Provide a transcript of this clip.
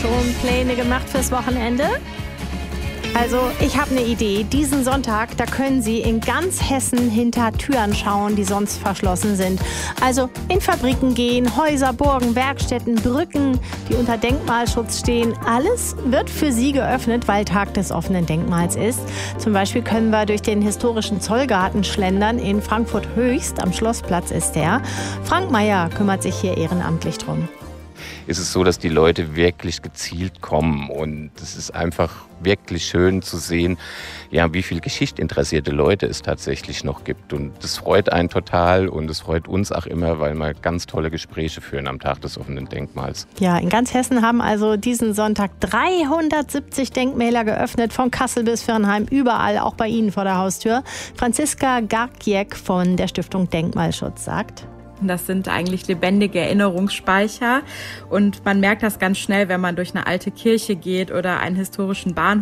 schon Pläne gemacht fürs Wochenende? Also, ich habe eine Idee. Diesen Sonntag, da können Sie in ganz Hessen hinter Türen schauen, die sonst verschlossen sind. Also in Fabriken gehen, Häuser, Burgen, Werkstätten, Brücken, die unter Denkmalschutz stehen. Alles wird für Sie geöffnet, weil Tag des offenen Denkmals ist. Zum Beispiel können wir durch den historischen Zollgarten schlendern. In Frankfurt Höchst, am Schlossplatz ist der. Frank Meyer kümmert sich hier ehrenamtlich drum. Ist es so, dass die Leute wirklich gezielt kommen. Und es ist einfach wirklich schön zu sehen, ja, wie viel geschichtsinteressierte Leute es tatsächlich noch gibt. Und das freut einen total und es freut uns auch immer, weil wir ganz tolle Gespräche führen am Tag des offenen Denkmals. Ja, in ganz Hessen haben also diesen Sonntag 370 Denkmäler geöffnet, von Kassel bis Viernheim, überall, auch bei Ihnen vor der Haustür. Franziska Garkiek von der Stiftung Denkmalschutz sagt: Das sind eigentlich lebendige Erinnerungsspeicher und man merkt das ganz schnell, wenn man durch eine alte Kirche geht oder einen historischen Bahnhof.